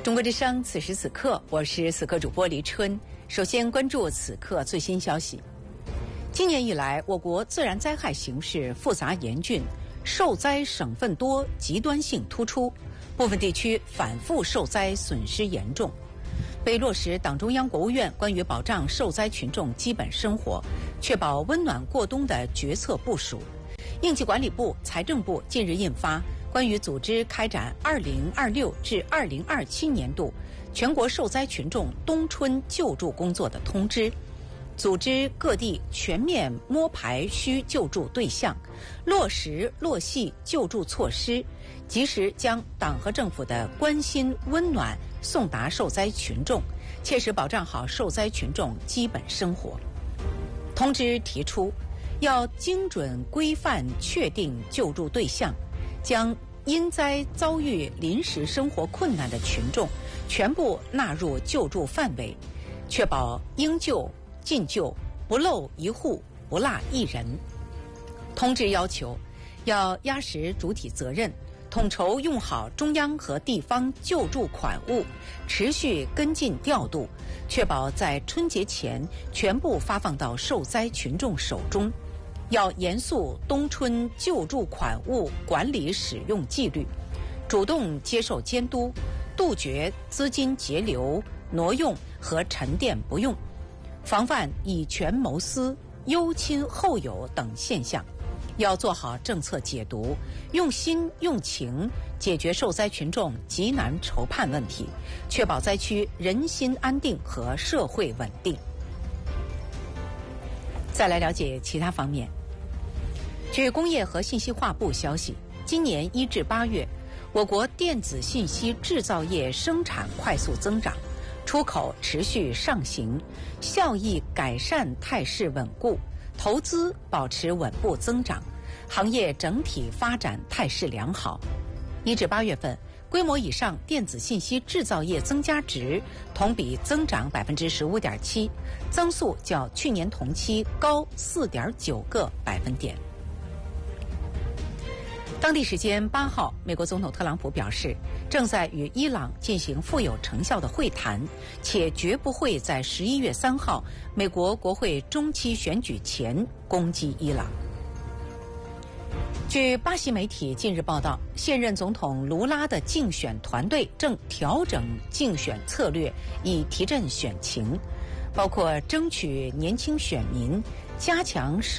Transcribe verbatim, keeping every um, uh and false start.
中国之声，此时此刻，我是此刻主播黎春。首先关注此刻最新消息。今年以来，我国自然灾害形势复杂严峻，受灾省份多，极端性突出，部分地区反复受灾，损失严重。为落实党中央、国务院关于保障受灾群众基本生活、确保温暖过冬的决策部署，应急管理部、财政部近日印发关于组织开展二零二六至二零二七年度全国受灾群众冬春救助工作的通知，组织各地全面摸排需救助对象，落实落细救助措施，及时将党和政府的关心温暖送达受灾群众，切实保障好受灾群众基本生活。通知提出，要精准规范确定救助对象，将因灾遭遇临时生活困难的群众全部纳入救助范围，确保应救尽救，不漏一户，不落一人。通知要求，要压实主体责任，统筹用好中央和地方救助款物，持续跟进调度，确保在春节前全部发放到受灾群众手中。要严肃冬春救助款物管理使用纪律，主动接受监督，杜绝资金截流、挪用和沉淀不用，防范以权谋私、忧亲厚友等现象。要做好政策解读，用心用情解决受灾群众急难愁盼问题，确保灾区人心安定和社会稳定。再来了解其他方面。据工业和信息化部消息，今年一至八月，我国电子信息制造业生产快速增长，出口持续上行，效益改善态势稳固，投资保持稳步增长，行业整体发展态势良好。一至八月份，规模以上电子信息制造业增加值同比增长百分之十五点七，增速较去年同期高四点九个百分点。当地时间八号，美国总统特朗普表示，正在与伊朗进行富有成效的会谈，且绝不会在十一月三号美国国会中期选举前攻击伊朗。据巴西媒体近日报道，现任总统卢拉的竞选团队正调整竞选策略，以提振选情，包括争取年轻选民，加强社